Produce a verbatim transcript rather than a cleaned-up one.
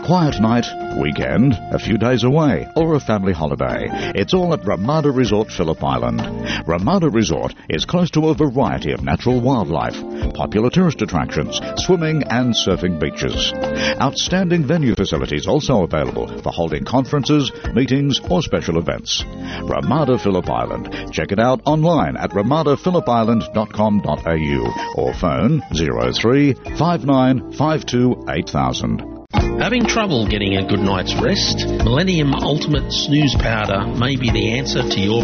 quiet night, weekend, a few days away, or a family holiday. It's all at Ramada Resort Phillip Island. Ramada Resort is close to a variety of natural wildlife, popular tourist attractions, swimming and surfing beaches. Outstanding venue facilities also available for holding conferences, meetings or special events. Ramada Phillip Island. Check it out online at ramada phillip island dot com dot a u or phone zero three five nine five two eight thousand. Having trouble getting a good night's rest? Millennium Ultimate Snooze Powder may be the answer to your